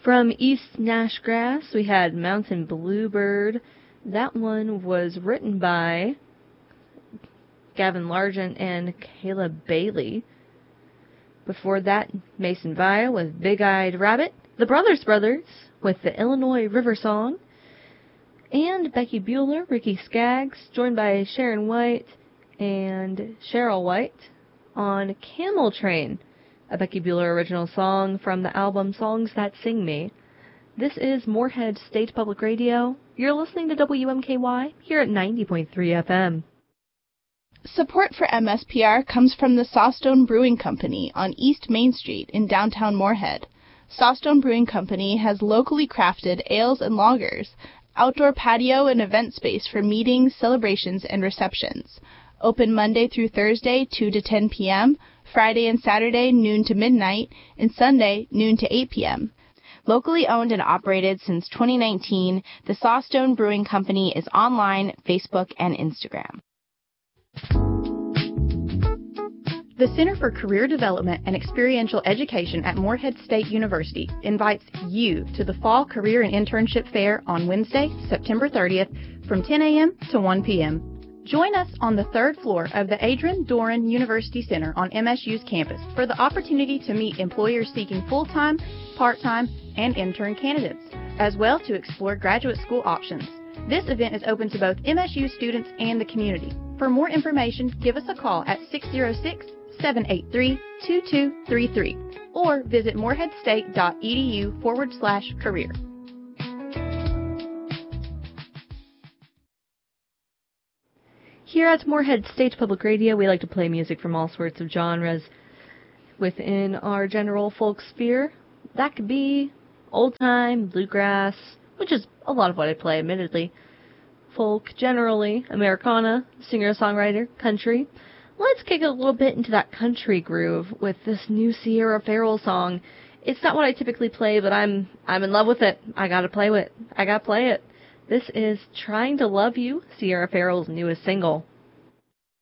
From East Nashgrass, we had Mountain Bluebird. That one was written by Gavin Largent and Caleb Bailey. Before that, Mason Vile with Big-Eyed Rabbit. The Brothers with the Illinois River Song. And Becky Bueller, Ricky Skaggs, joined by Sharon White and Cheryl White on Camel Train, a Becky Bueller original song from the album Songs That Sing Me. This is Moorhead State Public Radio. You're listening to WMKY here at 90.3 FM. Support for MSPR comes from the Sawstone Brewing Company on East Main Street in downtown Moorhead. Sawstone Brewing Company has locally crafted ales and lagers, outdoor patio and event space for meetings, celebrations, and receptions. Open Monday through Thursday, 2 to 10 p.m., Friday and Saturday, noon to midnight, and Sunday, noon to 8 p.m. Locally owned and operated since 2019, the Sawstone Brewing Company is online, Facebook, and Instagram. The Center for Career Development and Experiential Education at Moorhead State University invites you to the Fall Career and Internship Fair on Wednesday, September 30th from 10 a.m. to 1 p.m. Join us on the third floor of the Adrian Doran University Center on MSU's campus for the opportunity to meet employers seeking full-time, part-time, and intern candidates, as well to explore graduate school options. This event is open to both MSU students and the community. For more information, give us a call at 606-783-2233 or visit moorheadstate.edu/career. Here at Moorhead State Public Radio, we like to play music from all sorts of genres within our general folk sphere. That could be old-time, bluegrass, which is a lot of what I play, admittedly, folk generally, Americana, singer-songwriter, country. Let's kick a little bit into that country groove with this new Sierra Farrell song. It's not what I typically play, but I'm in love with it. I gotta play it. This is Trying to Love You, Sierra Farrell's newest single.